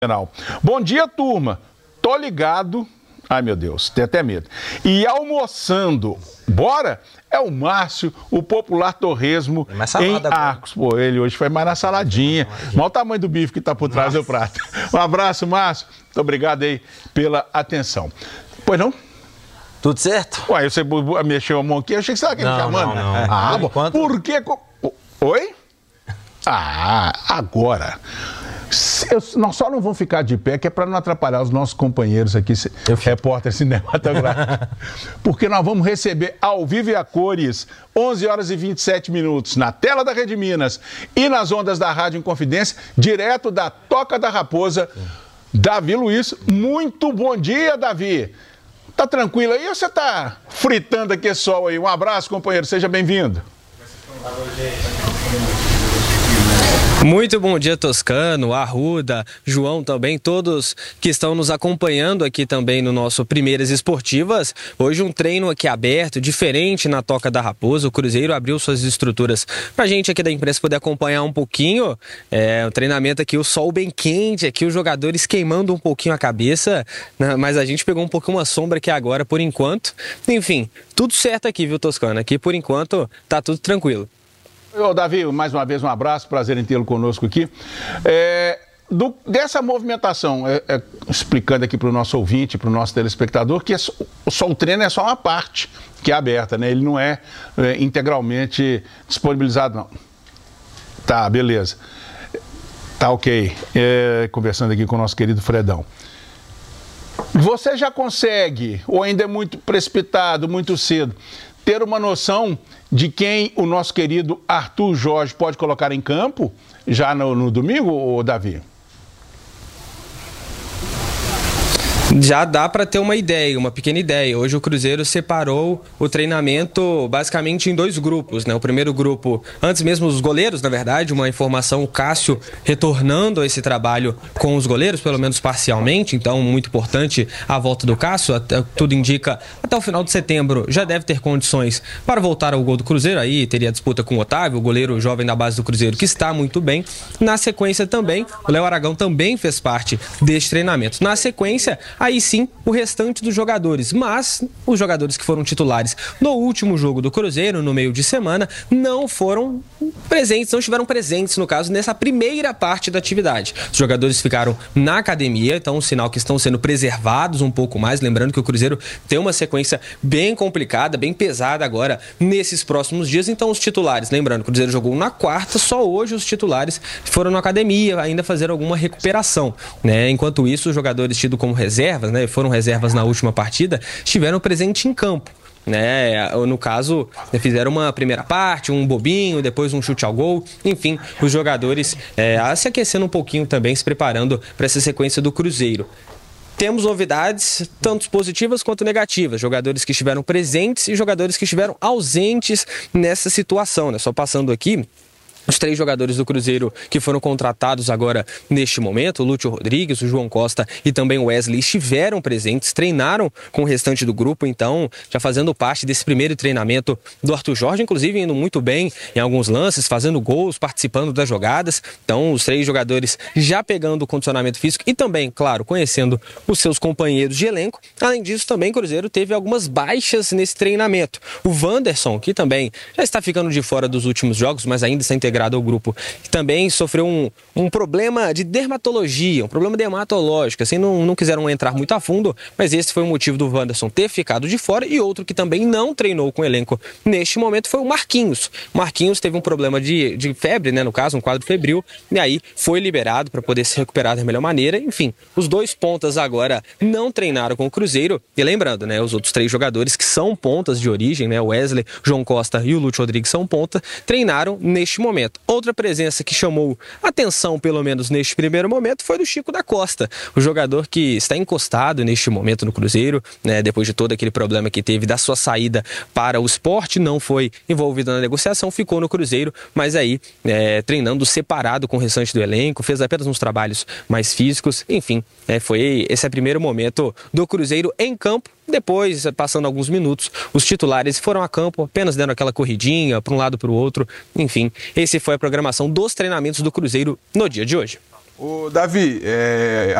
Bom dia, turma. Tô ligado. Ai, meu Deus, tem até medo. E almoçando, bora? É o Márcio, o popular torresmo em Arcos. Pô, ele hoje foi mais na saladinha. Olha o tamanho do bife que tá por trás do prato. Um abraço, Márcio. Muito obrigado aí pela atenção. Pois não? Tudo certo? Ué, você mexeu a mão aqui, eu achei que você estava chamando. Não. Ah, bom. Por que... Oi? Ah, agora... Nós só não vamos ficar de pé, que é para não atrapalhar os nossos companheiros aqui, repórter cinematográfico. Porque nós vamos receber ao vivo e a cores, 11 horas e 27 minutos, na tela da Rede Minas e nas ondas da Rádio Inconfidência, direto da Toca da Raposa, Davi Luiz. Muito bom dia, Davi. Tá tranquilo aí ou você tá fritando aqui sol aí? Um abraço, companheiro, seja bem-vindo. Muito bom dia, Toscano, Arruda, João também, todos que estão nos acompanhando aqui também no nosso Primeiras Esportivas. Hoje um treino aqui aberto, diferente na Toca da Raposa. O Cruzeiro abriu suas estruturas pra gente aqui da imprensa poder acompanhar um pouquinho. O treinamento aqui, o sol bem quente, aqui os jogadores queimando um pouquinho a cabeça, né? Mas a gente pegou um pouquinho uma sombra aqui agora por enquanto. Enfim, tudo certo aqui, viu, Toscano? Aqui por enquanto tá tudo tranquilo. Ô, Davi, mais uma vez um abraço, prazer em tê-lo conosco aqui. Dessa movimentação, explicando aqui para o nosso ouvinte, para o nosso telespectador, que só o treino é só uma parte que é aberta, né? Ele não é integralmente disponibilizado, não. Tá, beleza. Tá ok. Conversando aqui com o nosso querido Fredão. Você já consegue, ou ainda é muito precipitado, muito cedo, ter uma noção de quem o nosso querido Arthur Jorge pode colocar em campo já no domingo, Davi? Já dá para ter uma ideia, uma pequena ideia. Hoje o Cruzeiro separou o treinamento basicamente em dois grupos, né? O primeiro grupo, antes mesmo os goleiros, na verdade, uma informação, o Cássio retornando a esse trabalho com os goleiros, pelo menos parcialmente, então muito importante a volta do Cássio, tudo indica, até o final de setembro já deve ter condições para voltar ao gol do Cruzeiro, aí teria disputa com o Otávio, o goleiro jovem da base do Cruzeiro, que está muito bem. Na sequência também, o Léo Aragão também fez parte deste treinamento. Na sequência, aí sim, o restante dos jogadores. Mas os jogadores que foram titulares no último jogo do Cruzeiro, no meio de semana, não foram presentes, não estiveram presentes, no caso, nessa primeira parte da atividade. Os jogadores ficaram na academia, então um sinal que estão sendo preservados um pouco mais. Lembrando que o Cruzeiro tem uma sequência bem complicada, bem pesada agora nesses próximos dias. Então os titulares, lembrando, o Cruzeiro jogou na quarta, só hoje os titulares foram na academia ainda fazer alguma recuperação, né? Enquanto isso, os jogadores tidos como reservas, né, foram reservas na última partida, estiveram presentes em campo, né? No caso, fizeram uma primeira parte, um bobinho, depois um chute ao gol, enfim, os jogadores se aquecendo um pouquinho também, se preparando para essa sequência do Cruzeiro. Temos novidades, tanto positivas quanto negativas. Jogadores que estiveram presentes e jogadores que estiveram ausentes nessa situação, né? Só passando aqui, os três jogadores do Cruzeiro que foram contratados agora neste momento, o Lúcio Rodrigues, o João Costa e também o Wesley, estiveram presentes, treinaram com o restante do grupo, então já fazendo parte desse primeiro treinamento do Arthur Jorge, inclusive indo muito bem em alguns lances, fazendo gols, participando das jogadas. Então os três jogadores já pegando o condicionamento físico e também, claro, conhecendo os seus companheiros de elenco. Além disso, também o Cruzeiro teve algumas baixas nesse treinamento. O Wanderson, que também já está ficando de fora dos últimos jogos, mas ainda está integrado ao grupo, que também sofreu um problema de dermatologia, um problema dermatológico, assim, não quiseram entrar muito a fundo, mas esse foi o motivo do Wanderson ter ficado de fora. E outro que também não treinou com o elenco neste momento foi o Marquinhos. O Marquinhos teve um problema de febre, né, no caso, um quadro febril, e aí foi liberado para poder se recuperar da melhor maneira. Enfim, os dois pontas agora não treinaram com o Cruzeiro, e lembrando, né, os outros três jogadores que são pontas de origem, né, o Wesley, João Costa e o Lúcio Rodrigues são ponta, treinaram neste momento. Outra presença que chamou atenção, pelo menos neste primeiro momento, foi do Chico da Costa, o jogador que está encostado neste momento no Cruzeiro, né, depois de todo aquele problema que teve da sua saída para o Sport, não foi envolvido na negociação, ficou no Cruzeiro, mas aí treinando separado com o restante do elenco, fez apenas uns trabalhos mais físicos, enfim, foi esse primeiro momento do Cruzeiro em campo. Depois, passando alguns minutos, os titulares foram a campo, apenas dando aquela corridinha para um lado para o outro. Enfim, esse foi a programação dos treinamentos do Cruzeiro no dia de hoje. Ô, Davi,